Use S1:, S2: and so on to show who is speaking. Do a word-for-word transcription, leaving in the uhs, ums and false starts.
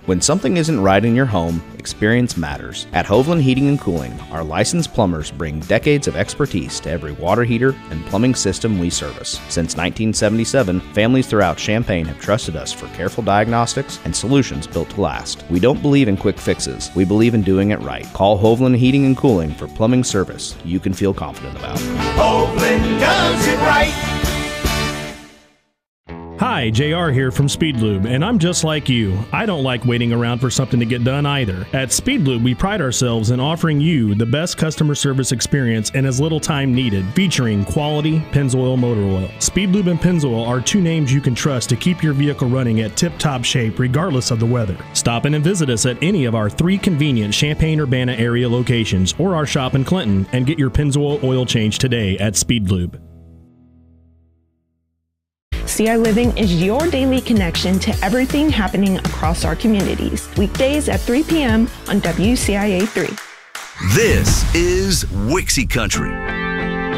S1: When something isn't right in your home, experience matters. At Hovland Heating and Cooling, our licensed plumbers bring decades of expertise to every water heater and plumbing system we service. Since nineteen seventy-seven, families throughout Champaign have trusted us for careful diagnostics and solutions built to last. We don't believe in quick fixes. We believe in doing it right. Call Hovland Heating and Cooling for plumbing service you can feel confident about.
S2: Hovland does it right.
S3: Hi, J R here from Speed Lube, and I'm just like you. I don't like waiting around for something to get done either. At Speed Lube, we pride ourselves in offering you the best customer service experience in as little time needed, featuring quality Pennzoil motor oil. Speed Lube and Pennzoil are two names you can trust to keep your vehicle running at tip-top shape regardless of the weather. Stop in and visit us at any of our three convenient Champaign-Urbana area locations or our shop in Clinton and get your Pennzoil oil change today at Speed Lube.
S4: C I Living is your daily connection to everything happening across our communities. Weekdays at three p m on W C I A three.
S5: This is Wixie Country.